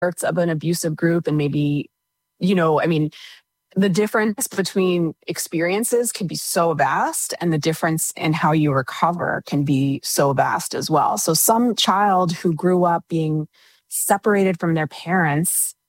parts of an abusive group and maybe, I mean, the difference between experiences can be so vast, and the difference in how you recover can be so vast as well. So some child who grew up being separated from their parents